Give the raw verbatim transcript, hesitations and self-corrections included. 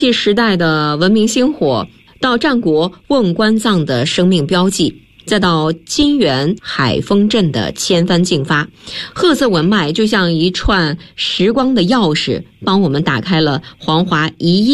纪时代的文明星火，到战国瓮棺葬的生命标记，再到金元海丰镇的千帆竞发，褐色文脉就像一串时光的钥匙，帮我们打开了黄华一